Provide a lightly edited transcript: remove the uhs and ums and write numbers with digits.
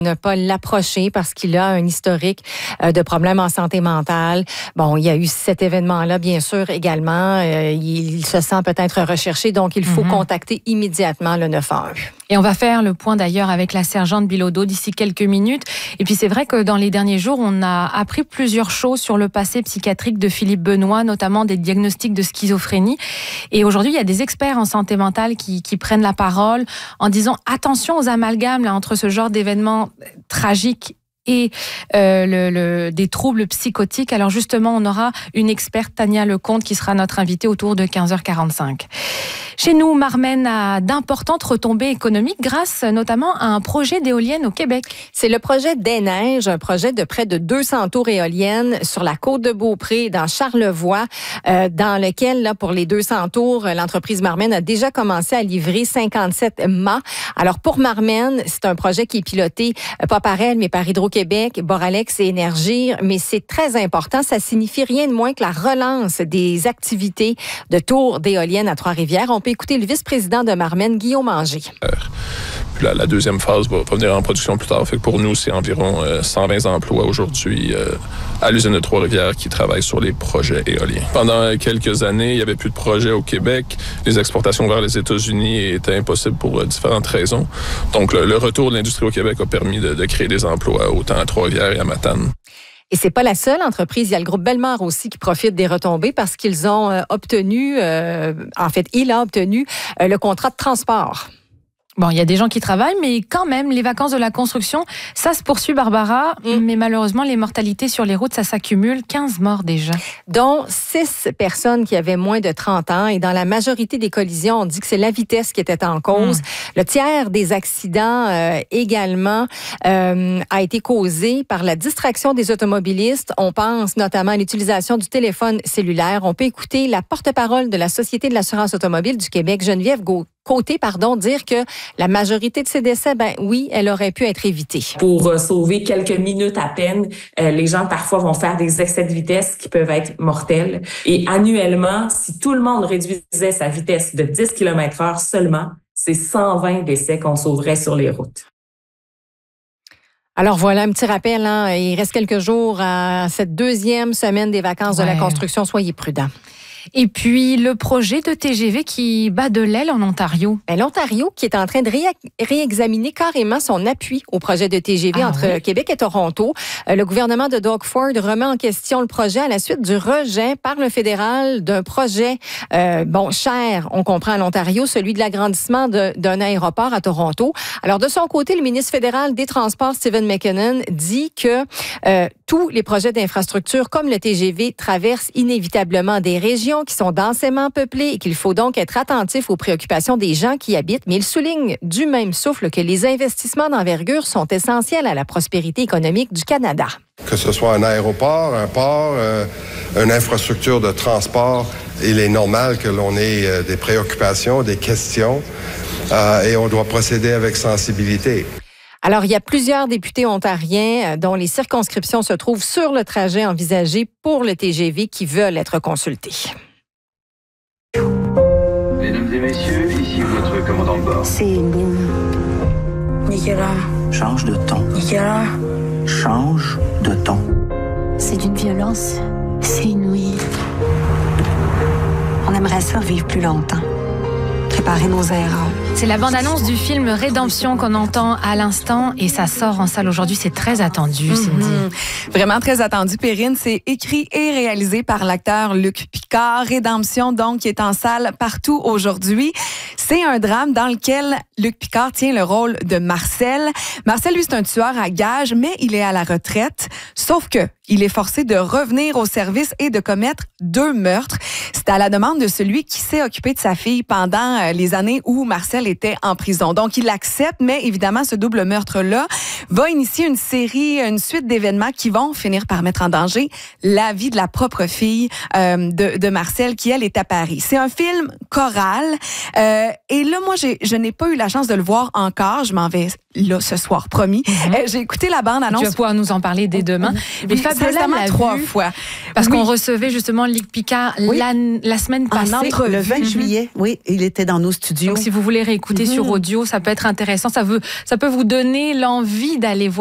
Ne pas l'approcher parce qu'il a un historique de problèmes en santé mentale. Bon, il y a eu cet événement-là, bien sûr, également. Il se sent peut-être recherché, donc il faut contacter immédiatement le 911. Et on va faire le point d'ailleurs avec la sergente Bilodeau d'ici quelques minutes. Et puis c'est vrai que dans les derniers jours, on a appris plusieurs choses sur le passé psychiatrique de Philippe Benoît, notamment des diagnostics de schizophrénie. Et aujourd'hui, il y a des experts en santé mentale qui prennent la parole en disant attention aux amalgames là, entre ce genre d'événements tragiques et des troubles psychotiques. Alors justement, on aura une experte, Tania Lecomte, qui sera notre invitée autour de 15h45. Chez nous, Marmen a d'importantes retombées économiques grâce notamment à un projet d'éolienne au Québec. C'est le projet Des Neiges, un projet de près de 200 tours éoliennes sur la côte de Beaupré, dans Charlevoix, dans lequel, là, pour les 200 tours, l'entreprise Marmen a déjà commencé à livrer 57 mâts. Alors pour Marmen, c'est un projet qui est piloté, pas par elle, mais par Hydro-Québec, Boralex et Énergir, mais c'est très important. Ça signifie rien de moins que la relance des activités de tours d'éoliennes à Trois-Rivières. On peut écouter le vice-président de Marmen, Guillaume Anger. Puis la deuxième phase va venir en production plus tard. Fait que pour nous, c'est environ 120 emplois aujourd'hui à l'usine de Trois-Rivières qui travaillent sur les projets éoliens. Pendant quelques années, il n'y avait plus de projets au Québec. Les exportations vers les États-Unis étaient impossibles pour différentes raisons. Donc, le retour de l'industrie au Québec a permis de créer des emplois autant à Trois-Rivières et à Matane. Et c'est pas la seule entreprise. Il y a le groupe Bellemare aussi qui profite des retombées parce qu'ils ont obtenu, il a obtenu le contrat de transport. Bon, il y a des gens qui travaillent, mais quand même, les vacances de la construction, ça se poursuit, Barbara. Mais malheureusement, les mortalités sur les routes, ça s'accumule. 15 morts déjà. Dont 6 personnes qui avaient moins de 30 ans. Et dans la majorité des collisions, on dit que c'est la vitesse qui était en cause. Le tiers des accidents également a été causé par la distraction des automobilistes. On pense notamment à l'utilisation du téléphone cellulaire. On peut écouter la porte-parole de la Société de l'assurance automobile du Québec, Geneviève Côté, dire que la majorité de ces décès, oui, elle aurait pu être évitée. Pour sauver quelques minutes à peine, les gens parfois vont faire des excès de vitesse qui peuvent être mortels. Et annuellement, si tout le monde réduisait sa vitesse de 10 km/h seulement, c'est 120 décès qu'on sauverait sur les routes. Alors voilà, un petit rappel, il reste quelques jours à cette deuxième semaine des vacances de la construction. Soyez prudents. Et puis, le projet de TGV qui bat de l'aile en Ontario. L'Ontario qui est en train de réexaminer carrément son appui au projet de TGV entre Québec et Toronto. Le gouvernement de Doug Ford remet en question le projet à la suite du rejet par le fédéral d'un projet, cher, on comprend, à l'Ontario, celui de l'agrandissement d'un aéroport à Toronto. Alors, de son côté, le ministre fédéral des Transports, Stephen McKinnon, dit que tous les projets d'infrastructure comme le TGV traversent inévitablement des régions qui sont densément peuplées et qu'il faut donc être attentif aux préoccupations des gens qui y habitent. Mais il souligne du même souffle que les investissements d'envergure sont essentiels à la prospérité économique du Canada. Que ce soit un aéroport, un port, une infrastructure de transport, il est normal que l'on ait des préoccupations, des questions et on doit procéder avec sensibilité. Alors, il y a plusieurs députés ontariens dont les circonscriptions se trouvent sur le trajet envisagé pour le TGV qui veulent être consultés. Mesdames et messieurs, ici votre commandant de bord. C'est Lynn. Nicolas. Change de ton. Nicolas. Change de ton. C'est d'une violence. C'est inouï. On aimerait ça vivre plus longtemps. Réparer nos erreurs. C'est la bande-annonce du film Rédemption qu'on entend à l'instant et ça sort en salle aujourd'hui. C'est très attendu, Cindy. Vraiment très attendu, Perrine. C'est écrit et réalisé par l'acteur Luc Picard. Rédemption, donc, qui est en salle partout aujourd'hui. C'est un drame dans lequel Luc Picard tient le rôle de Marcel. Marcel, lui, c'est un tueur à gages, mais il est à la retraite. Sauf que il est forcé de revenir au service et de commettre 2 meurtres. C'est à la demande de celui qui s'est occupé de sa fille pendant les années où Marcel était en prison. Donc, il accepte, mais évidemment, ce double meurtre-là va initier une suite d'événements qui vont finir par mettre en danger la vie de la propre fille de Marcel, qui, elle, est à Paris. C'est un film choral. Et là, moi, je n'ai pas eu la chance de le voir encore. Je m'en vais là ce soir, promis. J'ai écouté la bande-annonce. Tu vas pouvoir nous en parler dès demain. Mais Fabiola l'a 3 fois. Parce qu'on recevait justement Luc Picard la semaine passée. Le 20 juillet, oui, il était dans nos studios. Donc si vous voulez réécouter sur audio, ça peut être intéressant. Ça peut vous donner l'envie d'aller voir